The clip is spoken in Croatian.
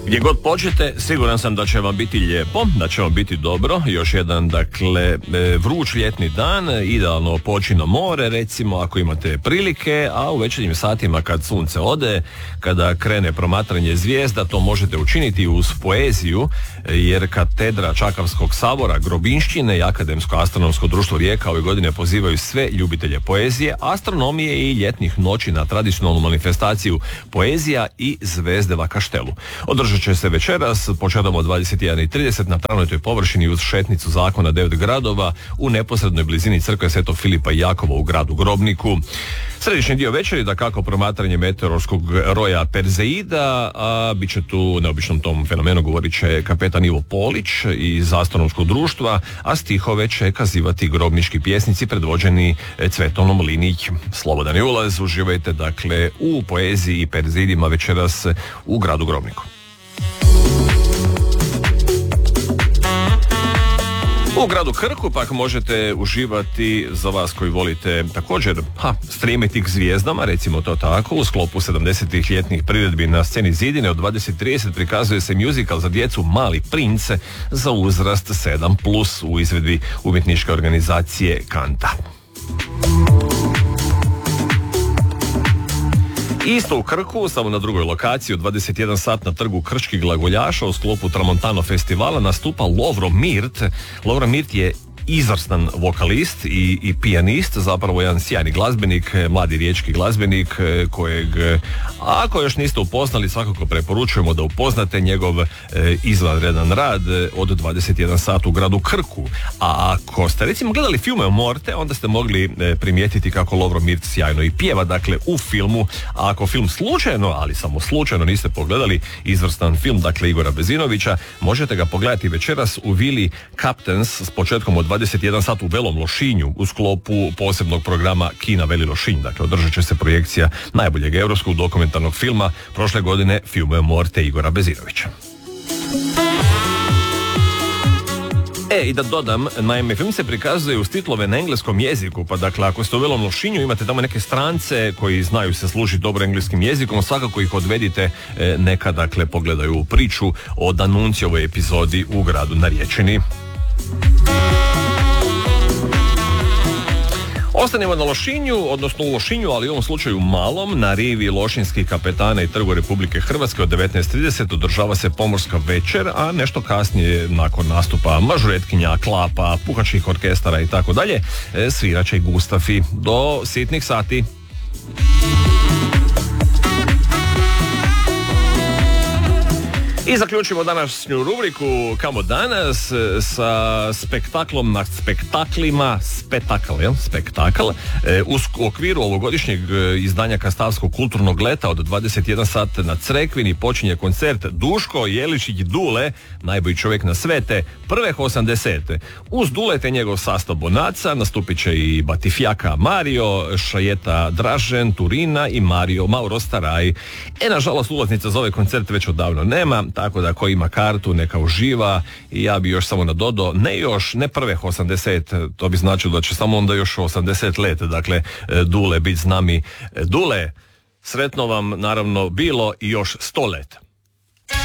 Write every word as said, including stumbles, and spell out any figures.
Gdje god pođete, siguran sam da će vam biti lijepo, da će vam biti dobro. Još jedan, dakle, vruć ljetni dan, idealno poći na more, recimo, ako imate prilike, a u večernjim satima kad sunce ode, kada krene promatranje zvijezda, to možete učiniti uz poeziju, jer katedra Čakavskog sabora, Grobinšćine i Akademsko astronomsko društvo Rijeka ove godine pozivaju sve ljubitelje poezije, astronomije i ljetnih noći na tradicionalnu manifestaciju Poezija i zvezde va Kaštelu. Održat će se večeras početkom od dvadeset jedan i trideset na travnatoj površini uz šetnicu zakona devet gradova u neposrednoj blizini crkve Svetog Filipa i Jakova u gradu Grobniku. Središnji dio večeri, da kako promatranje meteorološkog roja Perzeida, a bit će tu neobičnom tom fenomenu govorit će kapetan Ivo Polić iz astronomskog društva, a stihove će kazivati grobnički pjesnici predvođeni Cvetonom Linić. Slobodan je ulaz, uživajte dakle u poeziji i Perzeidima večeras u gradu Grobniku. U gradu Krku pak možete uživati, za vas koji volite također ha, streamiti k zvijezdama, recimo to tako, u sklopu sedamdesetih ljetnih priredbi na sceni Zidine od dvadeset trideset prikazuje se muzikal za djecu Mali princ za uzrast sedam plus u izvedbi umjetničke organizacije Kanta. Isto u Krku, samo na drugoj lokaciji, od dvadeset jedan sat na trgu Krčkih glagoljaša u sklopu Tramontano festivala nastupa Lovro Mirt. Lovro Mirt je izvrstan vokalist i, i pijanist, zapravo jedan sjajni glazbenik, mladi riječki glazbenik kojeg, ako još niste upoznali, svakako preporučujemo da upoznate njegov e, izvanredan rad od dvadeset jedan sat u gradu Krku. A ako ste recimo gledali filme o Morte, onda ste mogli e, primijetiti kako Lovro Mirt sjajno i pjeva, dakle u filmu. A ako film slučajno, ali samo slučajno niste pogledali izvrstan film, dakle Igora Bezinovića, možete ga pogledati večeras u vili Captains s početkom od dvadeset jedan sat u Velom Lošinju u sklopu posebnog programa Kina Veli Lošinj. Dakle, održat će se projekcija najboljeg europskog dokumentarnog filma prošle godine, Filme Morte Igora Bezinovića. E, i da dodam, naime, film se prikazuje uz titlove na engleskom jeziku, pa dakle, ako ste u Velom Lošinju, imate tamo neke strance koji znaju se služiti dobro engleskim jezikom, svakako ih odvedite, e, neka, dakle, pogledaju priču o Danuncijovoj epizodi u gradu na Riječini. Ostanemo na Lošinju, odnosno u Lošinju, ali u ovom slučaju malom, na rivi Lošinskih kapetana i Trgu Republike Hrvatske od devetnaest trideset održava se pomorska večer, a nešto kasnije, nakon nastupa mažuretkinja, klapa, puhačkih orkestara i tako dalje, svirat će i Gustafi do sitnih sati. I zaključimo današnju rubriku Kamo danas sa spektaklom na spektaklima, spektakl, jel? Spektakl, e, u okviru ovogodišnjeg izdanja Kastavskog kulturnog leta od dvadeset jedan sat na Crekvini počinje koncert Duško Jeličić Dule, najbolji čovjek na svete, prveh osamdesete. Uz Dule te njegov sastav Bonaca nastupit će i Batifjaka Mario, Šajeta Dražen, Turina i Mario Mauro Staraj. E, nažalost, ulaznica za ovaj koncert već odavno nema, tako da ko ima kartu neka uživa, i ja bi još samo nadodao, ne još, ne prveh osamdeset, to bi značilo da će samo onda još osamdeset let, dakle Dule biti s nami. Dule, sretno vam naravno bilo i još sto let.